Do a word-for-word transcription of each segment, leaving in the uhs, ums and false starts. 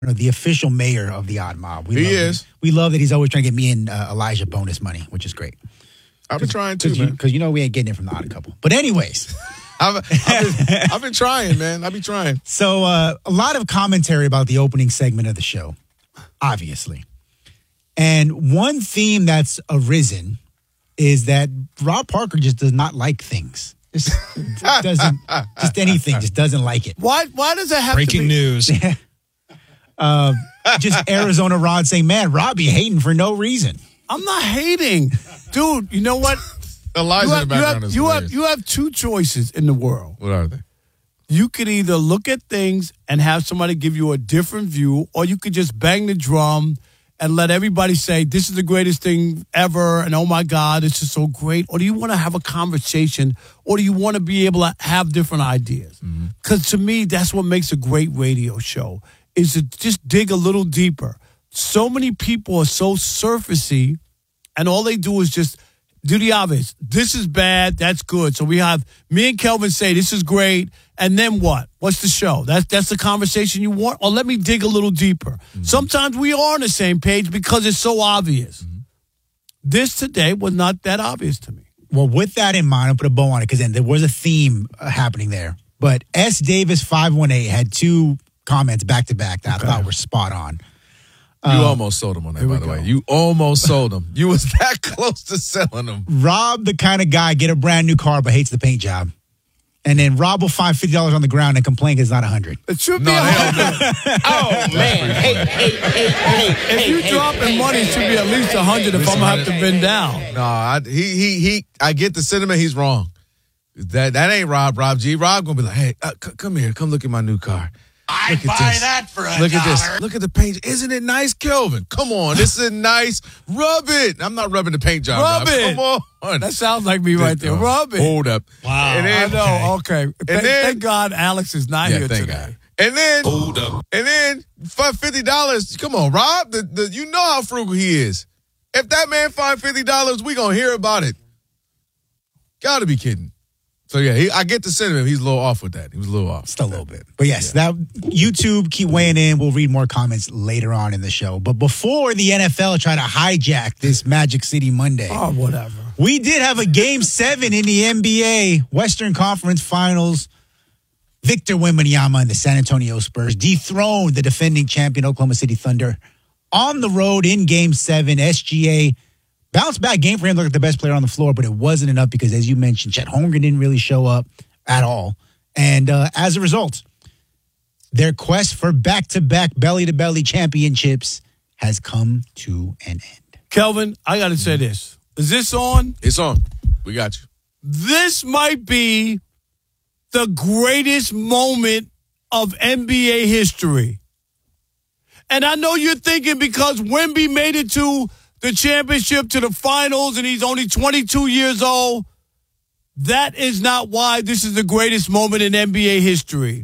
know, the official mayor of the Odd Mob. We he love is. Him. We love that he's always trying to get me and uh, Elijah bonus money, which is great. I've been trying too, Cause man. Because you, you know we ain't getting it from the Odd Couple. But anyways. I've, I've, been, I've been trying, man. I've been trying. So uh, a lot of commentary about the opening segment of the show, obviously. And one theme that's arisen is that Rob Parker just does not like things. Just doesn't, just anything, just doesn't like it. Why Why does it have Breaking to be? news. uh, just Arizona Rod saying, man, Rob be hating for no reason. I'm not hating. Dude, you know what? Elijah you have, in the background you is have, you have, hilarious. you have two choices in the world. What are they? You could either look at things and have somebody give you a different view, or you could just bang the drum and let everybody say, this is the greatest thing ever, and oh my God, this is so great. Or do you want to have a conversation, or do you want to be able to have different ideas? Because mm-hmm. to me, that's what makes a great radio show, is to just dig a little deeper. So many people are so surfacey, and all they do is just do the obvious. This is bad. That's good. So we have me and Kelvin say this is great. And then what? What's the show? That's that's the conversation you want? Or let me dig a little deeper. Mm-hmm. Sometimes we are on the same page because it's so obvious. Mm-hmm. This today was not that obvious to me. Well, with that in mind, I'll put a bow on it because then there was a theme uh, happening there. But S. Davis five one eight had two comments back to back that okay. I thought were spot on. You um, almost sold him on that, by the go. way. You almost sold him. You was that close to selling him. Rob, the kind of guy, get a brand new car but hates the paint job. And then Rob will find fifty dollars on the ground and complain it's not one hundred. It should no, be one hundred. Oh, man. Hey, hey, hey, hey, If hey, you hey, dropping hey, money, it should be at least one hundred if I'm going to have to bend down. No, I, he, he, he, I get the sentiment. He's wrong. That that ain't Rob, Rob G. Rob going to be like, hey, uh, c- come here. Come look at my new car. I'd buy this. that for a Look dollar. at this. Look at the paint. Isn't it nice, Kelvin? Come on. This is nice. Rub it. I'm not rubbing the paint job. Rub Rob. it. Come on. That sounds like me right there. Rub it. Hold up. Wow. And then, I know. Okay. And thank, then, thank God Alex is not yeah, here thank today. God. And then, Hold up. And then, for fifty dollars, come on, Rob. The, the, you know how frugal he is. If that man find fifty dollars, we going to hear about it. Got to be kidding. So, yeah, he, I get the sentiment. He's a little off with that. He was a little off. Just a little bit. But, yes, yeah. that YouTube, keep weighing in. We'll read more comments later on in the show. But before the N F L try to hijack this Magic City Monday. Oh, whatever. We did have a game seven in the N B A Western Conference Finals. Victor Wembanyama and the San Antonio Spurs dethroned the defending champion Oklahoma City Thunder on the road in game seven. S G A bounce back game for him, looked like the best player on the floor, but it wasn't enough because, as you mentioned, Chet Holmgren didn't really show up at all. And uh, as a result, their quest for back-to-back belly-to-belly championships has come to an end. Kelvin, I got to say this. Is this on? It's on. We got you. This might be the greatest moment of N B A history. And I know you're thinking because Wemby made it to the championship, to the finals, and he's only twenty-two years old. That is not why this is the greatest moment in N B A history.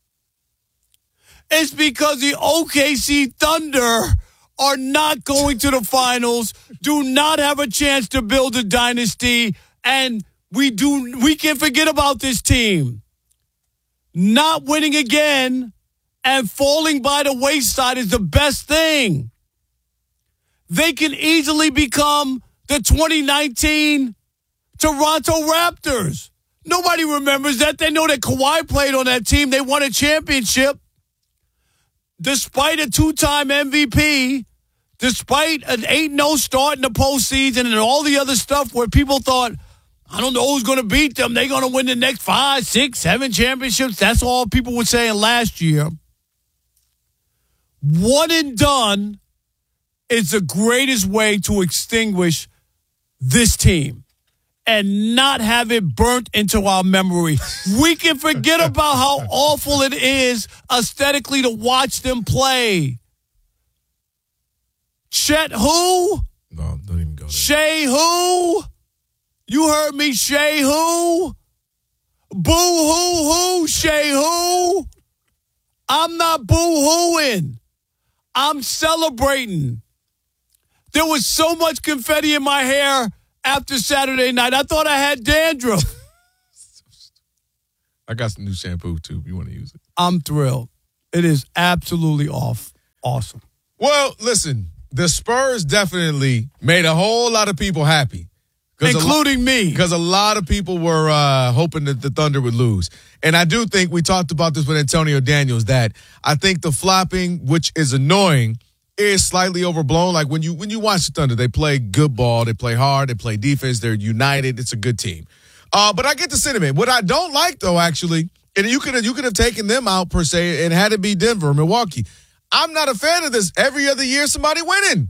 It's because the O K C Thunder are not going to the finals, do not have a chance to build a dynasty, and we do we can forget about this team. Not winning again and falling by the wayside is the best thing. They can easily become the twenty nineteen Toronto Raptors. Nobody remembers that. They know that Kawhi played on that team. They won a championship. Despite a two-time M V P, despite an eight and oh start in the postseason and all the other stuff where people thought, I don't know who's going to beat them. They're going to win the next five, six, seven championships. That's all people were saying last year. One and done is the greatest way to extinguish this team and not have it burnt into our memory. We can forget about how awful it is aesthetically to watch them play. Chet who? No, don't even go there. Shea who? You heard me, Shea who? Boo hoo hoo, Shea who? I'm not boo hooing. I'm celebrating. There was so much confetti in my hair after Saturday night. I thought I had dandruff. I got some new shampoo, too, if you want to use it. I'm thrilled. It is absolutely off. awesome. Well, listen, the Spurs definitely made a whole lot of people happy. Including lo- me. Because a lot of people were uh, hoping that the Thunder would lose. And I do think we talked about this with Antonio Daniels, that I think the flopping, which is annoying, is slightly overblown. Like when you when you watch the Thunder, they play good ball, they play hard, they play defense, they're united. It's a good team. Uh, but I get the sentiment. What I don't like, though, actually, and you could have you could have taken them out per se and had it be Denver or Milwaukee. I'm not a fan of this. Every other year, somebody winning.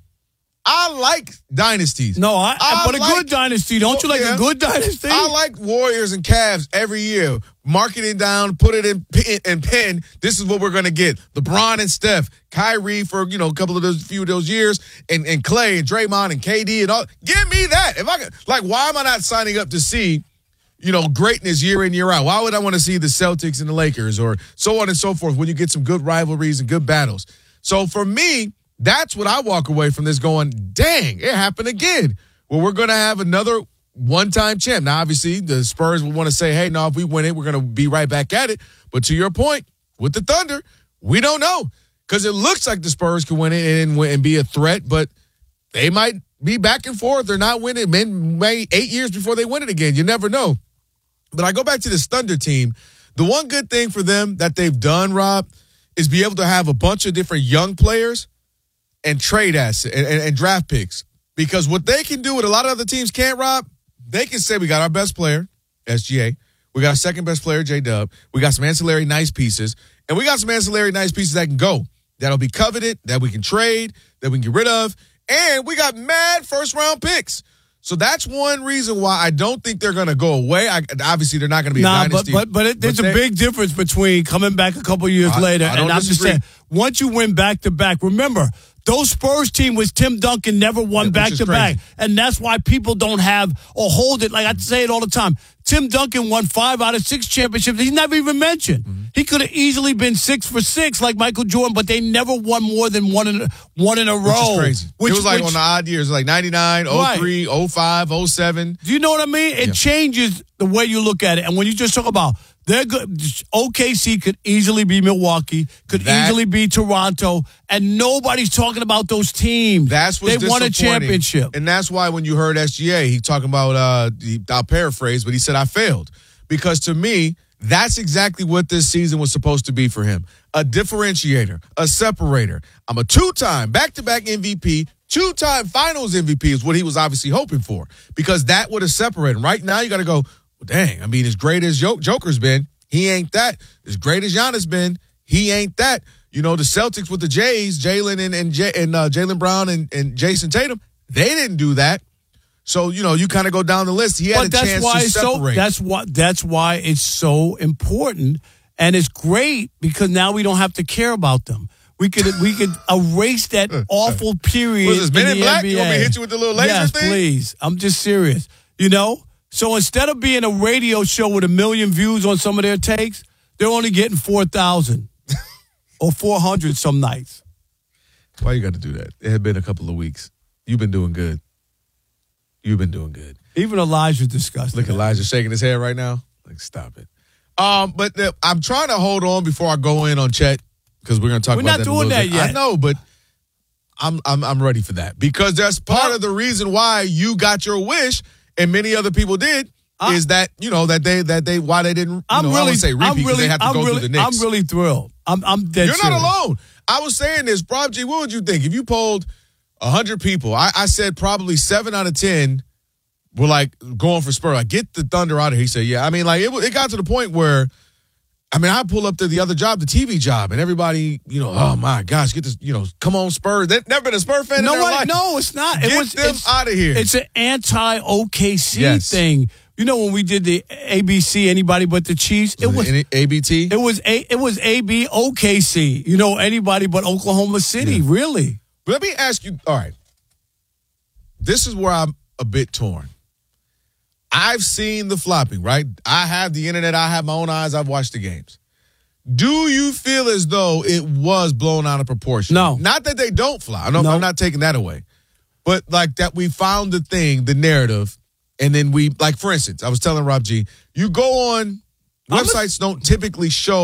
I like dynasties. No, I, I but a like, good dynasty. Don't you like yeah, a good dynasty? I like Warriors and Cavs every year. Mark it down, put it in pen, and pen. This is what we're going to get. LeBron and Steph, Kyrie for, you know, a couple of those few of those years, and, and Clay and Draymond and K D and all. Give me that. If I could, like, why am I not signing up to see, you know, greatness year in, year out? Why would I want to see the Celtics and the Lakers or so on and so forth when you get some good rivalries and good battles? So for me, that's what I walk away from this going, dang, it happened again. Well, we're going to have another one-time champ. Now, obviously, the Spurs will want to say, hey, no, if we win it, we're going to be right back at it. But to your point, with the Thunder, we don't know. Because it looks like the Spurs can win it and, and be a threat, but they might be back and forth. They're not winning maybe eight years before they win it again. You never know. But I go back to this Thunder team. The one good thing for them that they've done, Rob, is be able to have a bunch of different young players and trade assets and, and, and draft picks. Because what they can do, what a lot of other teams can't, Rob, they can say we got our best player, S G A. We got our second best player, J-Dub. We got some ancillary nice pieces. And we got some ancillary nice pieces that can go. That'll be coveted, that we can trade, that we can get rid of. And we got mad first-round picks. So that's one reason why I don't think they're going to go away. I, obviously, they're not going to be nah, a dynasty. But, but, but it, there's but a big difference between coming back a couple years I, later. I don't and I'm disagree. just saying, once you win back-to-back, remember, those Spurs team was Tim Duncan never won Yeah, back-to-back. And that's why people don't have or hold it. Like I say it all the time. Tim Duncan won five out of six championships. He's never even mentioned. Mm-hmm. He could have easily been six for six like Michael Jordan, but they never won more than one in a, one in a row. Which is crazy. Which, it was like which, on the odd years, like ninety-nine, oh three, oh five, oh seven. Do you know what I mean? It yeah. changes the way you look at it. And when you just talk about they're good, O K C could easily be Milwaukee, could that, easily be Toronto, and nobody's talking about those teams. That's what's they won a championship, and that's why when you heard S G A, he talking about uh, the, I'll paraphrase, but he said I failed because to me that's exactly what this season was supposed to be for him: a differentiator, a separator. I'm a two-time back-to-back M V P. Two-time Finals M V P is what he was obviously hoping for because that would have separated him. Right now, you got to go, well, dang, I mean, as great as Joker's been, he ain't that. As great as Giannis been, he ain't that. You know, the Celtics with the Jays, Jalen and and, J- and uh, Jaylen Brown and, and Jason Tatum, they didn't do that. So, you know, you kind of go down the list. He had but a that's chance why to it's separate. So, that's, why, that's why it's so important, and it's great because now we don't have to care about them. We could we could erase that awful period. Was this Men in Black? N B A. You want me to hit you with the little laser yes, thing? Please. I'm just serious. You know? So instead of being a radio show with a million views on some of their takes, they're only getting four thousand or four hundred some nights. Why you got to do that? It had been a couple of weeks. You've been doing good. You've been doing good. Even Elijah discussed Look, it. Elijah shaking his head right now. Like, stop it. Um, But the, I'm trying to hold on before I go in on Chet because we're going to talk We're about not that in a doing little that bit. yet. I know, but I'm I'm I'm ready for that because that's part of the reason why you got your wish and many other people did I, is that you know that they that they why they didn't. You I'm know, really, I would say repeat I'm because really, they have to I'm go really, through the Knicks. I'm really thrilled. I'm, I'm dead You're serious. not alone. I was saying this, Rob G. What would you think if you polled a hundred people? I, I said probably seven out of ten were like going for Spurs. Like, get the Thunder out of here. He said, yeah. I mean, like it, it got to the point where. I mean, I pull up to the other job, the T V job, and everybody, you know, oh my gosh, get this, you know, come on Spurs. They've never been a Spurs fan No, in their I, life. no, it's not. It Get was, them it's, out of here. It's an anti-O K C Yes. thing. You know when we did the A B C, anybody but the Chiefs? It was A B T. It was a it was A B O K C. You know, anybody but Oklahoma City, Yeah. really. But let me ask you, all right, this is where I'm a bit torn. I've seen the flopping, right? I have the internet. I have my own eyes. I've watched the games. Do you feel as though it was blown out of proportion? No. Not that they don't fly. I know No. I'm not taking that away. But like that we found the thing, the narrative, and then we, like for instance, I was telling Rob G, you go on, I'm websites don't typically show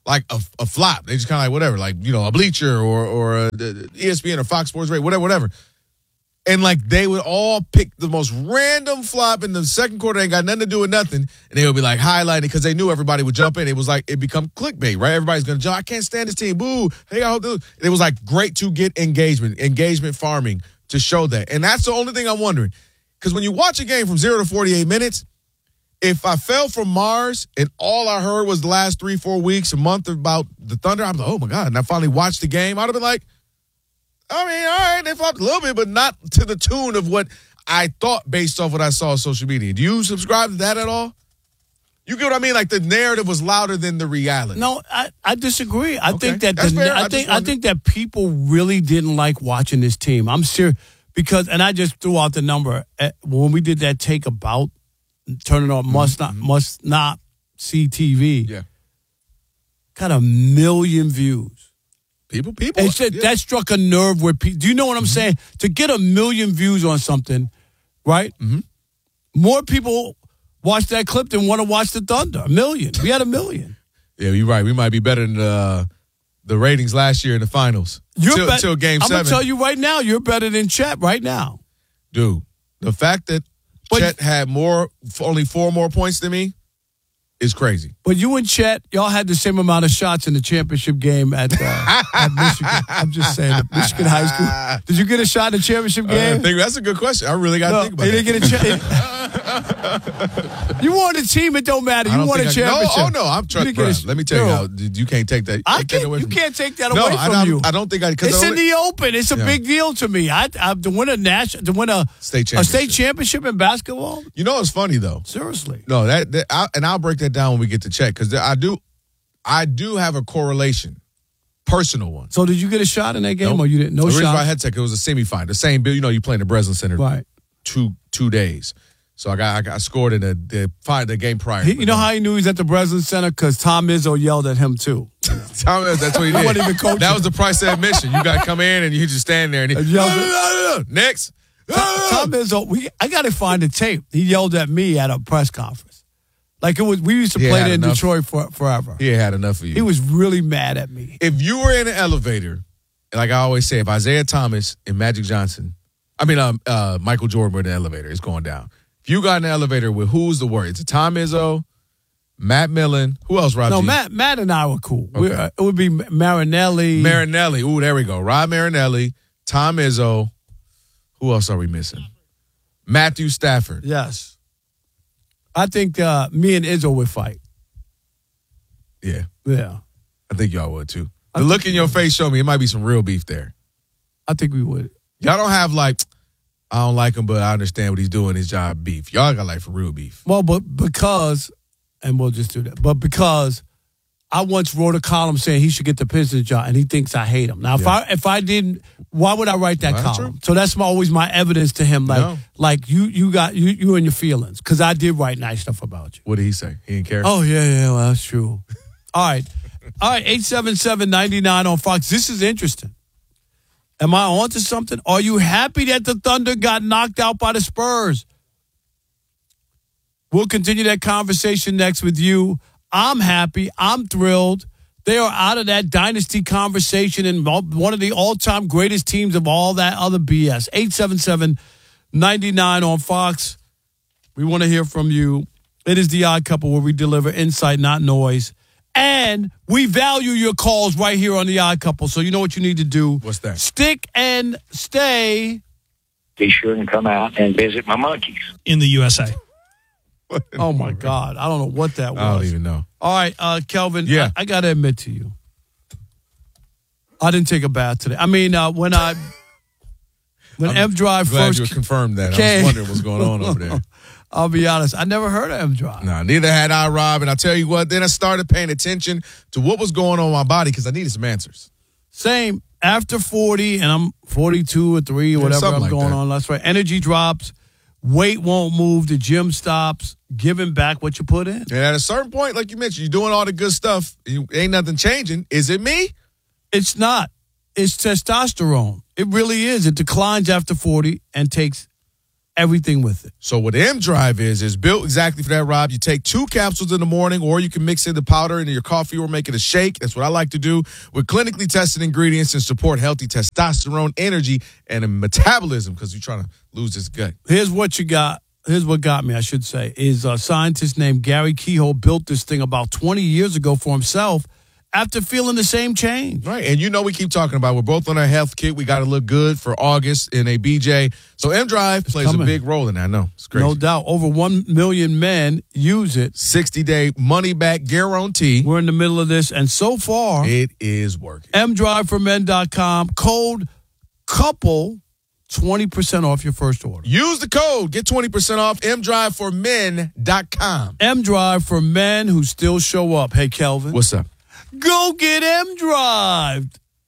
like a, a flop. They just kind of like whatever, like, you know, a bleacher or or a, the E S P N or Fox Sports Radio, whatever, whatever. And like they would all pick the most random flop in the second quarter. Ain't got nothing to do with nothing, and they would be like highlighting because they knew everybody would jump in. It was like it become clickbait, right? Everybody's gonna jump. I can't stand this team. Boo! Hey, I hope this. It was like great to get engagement, engagement farming to show that, and that's the only thing I'm wondering. Because when you watch a game from zero to forty-eight minutes, if I fell from Mars and all I heard was the last three, four weeks, a month about the Thunder, I'm like, oh my God. And I finally watched the game, I'd have been like, I mean, all right, they flopped a little bit, but not to the tune of what I thought based off what I saw on social media. Do you subscribe to that at all? You get what I mean? Like the narrative was louder than the reality. No, I, I disagree. I Okay. think that That's the, fair. I I think just I think that people really didn't like watching this team. I'm serious because, and I just threw out the number at, when we did that take about turning on must not must not see T V. Yeah. Got a million views. People, people. And said, yeah. that struck a nerve where people, do you know what I'm Mm-hmm. saying? To get a million views on something, right? Mm-hmm. More people watch that clip than want to watch the Thunder. A million. We had a million. Yeah, you're right. We might be better than the, the ratings last year in the finals. You're till, bet- till game I'm seven. going to tell you right now, you're better than Chet right now. Dude, the fact that But- Chet had more, only four more points than me is crazy. But you and Chet, y'all had the same amount of shots in the championship game at, uh, at Michigan. I'm just saying, at Michigan High School. Did you get a shot in the championship I game? think that's a good question. I really got to No, think about he that. didn't get a chance. You won a team, it don't matter. I You don't won a think I- championship. No, oh no, I'm You trying. didn't get a sh- Let me tell you Yo, how you can't take that. I take that can't, away you from me. can't take that No, away I, from don't- you. I don't think I. Because It's I in only- the open. It's a Yeah. big deal to me. I, I to win a national, to win a State a state championship. championship in basketball. You know, it's funny though. Seriously. No, that, that I, and I'll break that down when we get to check because I do, I do have a correlation, personal one. So did you get a shot in that game, Nope. or you didn't? No the reason shot. why I had tech, it was a semifinal. The same bill, you know, you play in the Breslin Center Right. two two days. So I got I got I scored in the the, fi- the game prior. He, you know how he knew he was at the Breslin Center? Because Tom Izzo yelled at him, too. Tom, that's what he did. wasn't even coaching. That was the price of admission. You got to come in and you just stand there and he, And yelled next. Tom Izzo, we, I got to find the tape. He yelled at me at a press conference. Like, it was. We used to He play had there in enough. Detroit for, forever. He had enough of you. He was really mad at me. If you were in an elevator, and like I always say, if Isaiah Thomas and Magic Johnson, I mean, um, uh, Michael Jordan were in the elevator, it's going down. If you got in the elevator with who's the word? It's a Tom Izzo, Matt Millen. Who else, Rob No, G? Matt, Matt and I were cool. We, Okay. uh, it would be Marinelli. Marinelli. Ooh, there we go. Rob Marinelli, Tom Izzo. Who else are we missing? Matthew Stafford. Yes. I think uh, me and Izzo would fight. Yeah, Yeah. I think y'all would too. I The think look in your face showed me it might be some real beef there. I think we would. Y'all don't have like, I don't like him, but I understand what he's doing, his job beef. Y'all got like for real beef. Well, but because, and we'll just do that, but because I once wrote a column saying he should get the Pistons job, and he thinks I hate him. Now, if Yeah. I if I didn't, why would I write that Well, that's column? true. So that's my, always my evidence to him. Like, No. like you you got you you and your feelings, because I did write nice stuff about you. What did he say? He didn't care? Oh yeah, yeah, well that's true. All right, all right, eight seven seven ninety nine on Fox. This is interesting. Am I on to something? Are you happy that the Thunder got knocked out by the Spurs? We'll continue that conversation next with you. I'm happy. I'm thrilled. They are out of that dynasty conversation and one of the all-time greatest teams of all that other B S. eight seven seven ninety nine on Fox. We want to hear from you. It is The Odd Couple, where we deliver insight, not noise. And we value your calls right here on The Odd Couple. So you know what you need to do. What's that? Stick and stay. Be sure and come out and visit my monkeys. in the U S A. Oh, my God. I don't know what that was. I don't even know. All right, uh, Kelvin, Yeah. I, I got to admit to you, I didn't take a bath today. I mean, uh, when I when M Drive Glad first you confirmed that. I came- was wondering what's going on over there. I'll be honest, I never heard of M Drive. Nah, neither had I, Rob. And I'll tell you what, then I started paying attention to what was going on in my body because I needed some answers. Same. After forty, and I'm forty-two or three, or Yeah, whatever something I'm like going that. on. That's right. Energy drops, weight won't move, the gym stops, giving back what you put in. And at a certain point, like you mentioned, you're doing all the good stuff. You, ain't nothing changing. Is it me? It's not. It's testosterone. It really is. It declines after forty and takes everything with it. So what M Drive is, is built exactly for that, Rob. You take two capsules in the morning, or you can mix in the powder into your coffee or make it a shake. That's what I like to do with clinically tested ingredients and support healthy testosterone, energy, and a metabolism because you're trying to lose this gut. Here's what you got. Here's what got me, I should say, is a scientist named Gary Kehoe built this thing about twenty years ago for himself after feeling the same change. Right, and you know we keep talking about, we're both on our health kit. We got to look good for August in a B J. So M Drive plays coming. a big role in that. I know, it's crazy. No doubt. Over one million men use it. sixty-day money-back guarantee. We're in the middle of this, and so far, It is working. M drive for men dot com, code COUPLE, twenty percent off your first order. Use the code. Get twenty percent off M drive for men dot com. M Drive for men who still show up. Hey, Kelvin. What's up? Go get M Drive.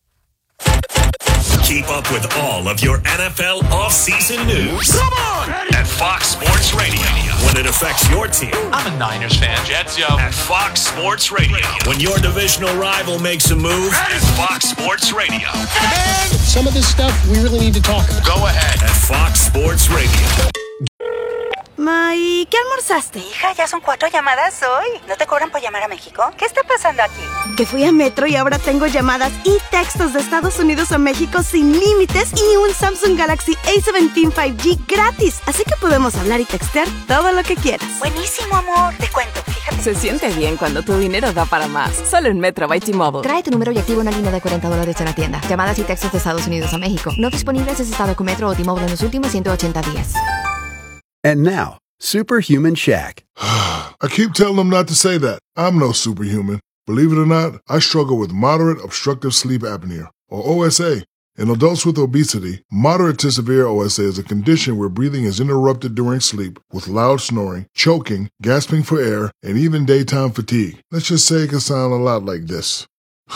Keep up with all of your N F L offseason news. Come on! At Fox Sports Radio. When it affects your team. I'm a Niners fan. Jets, yo. At Fox Sports Radio. When your divisional rival makes a move. At Fox Sports Radio. And some of this stuff we really need to talk about. Go ahead. At Fox Sports Radio. Ma, ¿y qué almorzaste? Hija, ya son cuatro llamadas hoy. ¿No te cobran por llamar a México? ¿Qué está pasando aquí? Que fui a Metro y ahora tengo llamadas y textos de Estados Unidos a México sin límites y un Samsung Galaxy A diecisiete cinco G gratis. Así que podemos hablar y textear todo lo que quieras. Buenísimo, amor. Te cuento, fíjate. Se siente bien cuando tu dinero da para más. Solo en Metro by T-Mobile. Trae tu número y activa una línea de cuarenta dólares en la tienda. Llamadas y textos de Estados Unidos a México. No disponibles en estado con Metro o T-Mobile en los últimos ciento ochenta días. And now, Superhuman Shaq. I keep telling them not to say that. I'm no superhuman. Believe it or not, I struggle with moderate obstructive sleep apnea, or O S A. In adults with obesity, moderate to severe O S A is a condition where breathing is interrupted during sleep with loud snoring, choking, gasping for air, and even daytime fatigue. Let's just say it can sound a lot like this.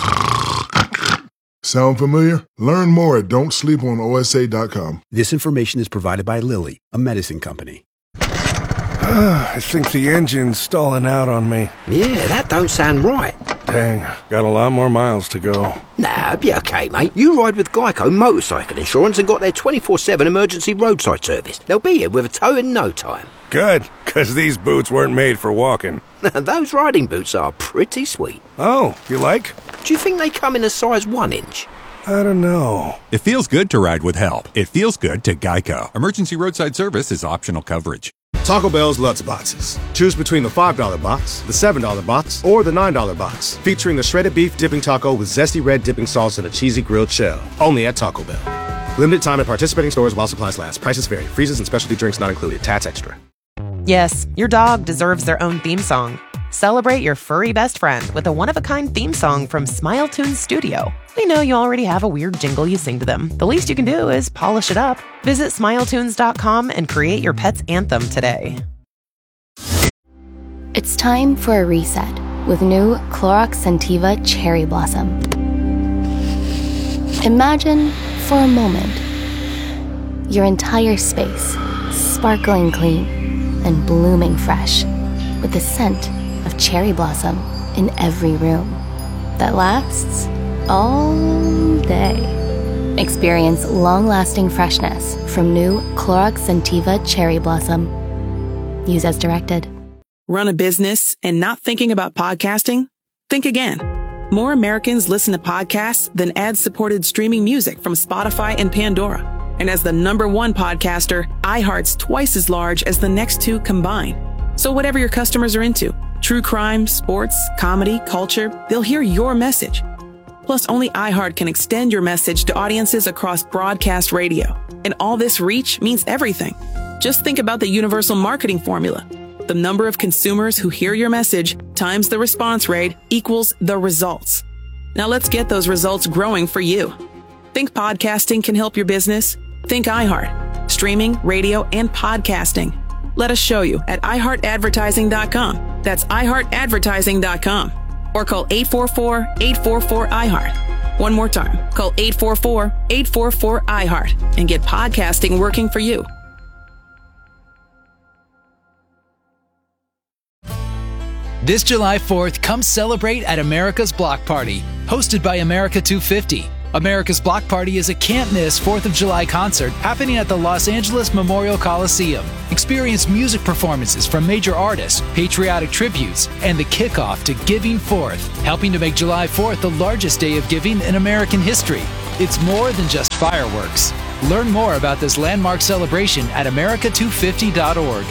Sound familiar? Learn more at don't sleep on O S A dot com. This information is provided by Lilly, a medicine company. I think the engine's stalling out on me. Yeah, that don't sound right. Dang, got a lot more miles to go. Nah, be okay, mate. You ride with Geico Motorcycle Insurance and got their twenty-four seven emergency roadside service. They'll be here with a tow in no time. Good, because these boots weren't made for walking. Those riding boots are pretty sweet. Oh, you like? Do you think they come in a size one inch? I don't know. It feels good to ride with help. It feels good to Geico. Emergency roadside service is optional coverage. Taco Bell's Lutz Boxes. Choose between the five dollar box, the seven dollar box, or the nine dollar box. Featuring the shredded beef dipping taco with zesty red dipping sauce and a cheesy grilled shell. Only at Taco Bell. Limited time at participating stores while supplies last. Prices vary. Freezes and specialty drinks not included. Tats extra. Yes, your dog deserves their own theme song. Celebrate your furry best friend with a one-of-a-kind theme song from Smile Tunes Studio. We know you already have a weird jingle you sing to them. The least you can do is polish it up. Visit smile tunes dot com and create your pet's anthem today. It's time for a reset with new Clorox Scentiva Cherry Blossom. Imagine, for a moment, your entire space sparkling clean and blooming fresh with the scent of cherry blossom in every room that lasts all day. Experience long-lasting freshness from new Clorox Scentiva Cherry Blossom. Use as directed. Run a business and not thinking about podcasting? Think again. More Americans listen to podcasts than ad-supported streaming music from Spotify and Pandora. And as the number one podcaster, iHeart's twice as large as the next two combined. So whatever your customers are into, true crime, sports, comedy, culture, they'll hear your message. Plus, only iHeart can extend your message to audiences across broadcast radio. And all this reach means everything. Just think about the universal marketing formula. The number of consumers who hear your message times the response rate equals the results. Now let's get those results growing for you. Think podcasting can help your business? Think iHeart. Streaming, radio, and podcasting. Let us show you at i heart advertising dot com. That's i heart advertising dot com. Or call eight four four, eight four four, I heart. One more time. Call eight four four, eight four four, I heart and get podcasting working for you. This July fourth, come celebrate at America's Block Party, hosted by America two fifty. America's Block Party is a can't-miss fourth of July concert happening at the Los Angeles Memorial Coliseum. Experience music performances from major artists, patriotic tributes, and the kickoff to Giving Fourth, helping to make July fourth the largest day of giving in American history. It's more than just fireworks. Learn more about this landmark celebration at America two fifty dot org.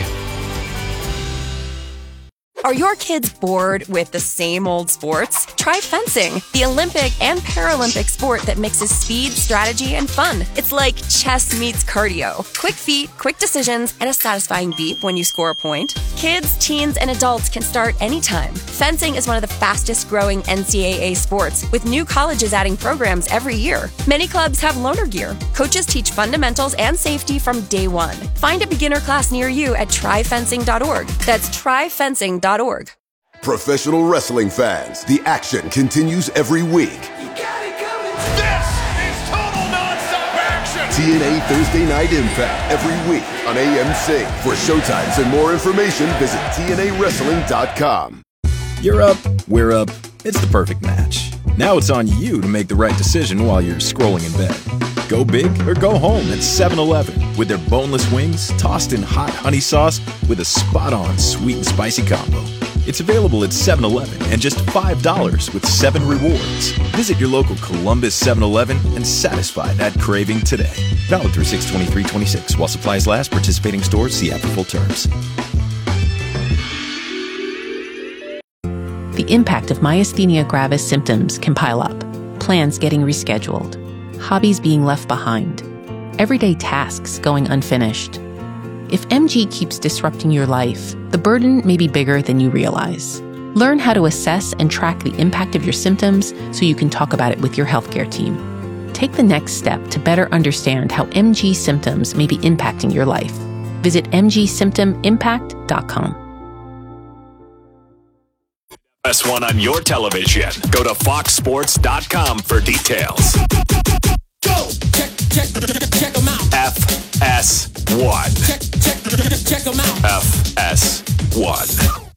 Are your kids bored with the same old sports? Try fencing, the Olympic and Paralympic sport that mixes speed, strategy, and fun. It's like chess meets cardio. Quick feet, quick decisions, and a satisfying beep when you score a point. Kids, teens, and adults can start anytime. Fencing is one of the fastest growing N C double A sports, with new colleges adding programs every year. Many clubs have loaner gear. Coaches teach fundamentals and safety from day one. Find a beginner class near you at try fencing dot org. That's try fencing dot org. Professional wrestling fans, the action continues every week. You got it coming. This is total nonstop action. T N A Thursday Night Impact every week on A M C. For showtimes and more information, visit T N A wrestling dot com. You're up, we're up. It's the perfect match. Now it's on you to make the right decision while you're scrolling in bed. Go big or go home at seven eleven with their boneless wings tossed in hot honey sauce with a spot-on sweet and spicy combo. It's available at seven eleven and just five dollars with seven rewards. Visit your local Columbus seven eleven and satisfy that craving today. Valid through six twenty-three twenty-six. While supplies last, participating stores see app for full terms. The impact of myasthenia gravis symptoms can pile up. Plans getting rescheduled. Hobbies being left behind. Everyday tasks going unfinished. If M G keeps disrupting your life, the burden may be bigger than you realize. Learn how to assess and track the impact of your symptoms so you can talk about it with your healthcare team. Take the next step to better understand how M G symptoms may be impacting your life. Visit m g symptom impact dot com. Press one on your television. Go to fox sports dot com for details. Go! Check, check, check them out. F S one. Check, check, check them out. F S one.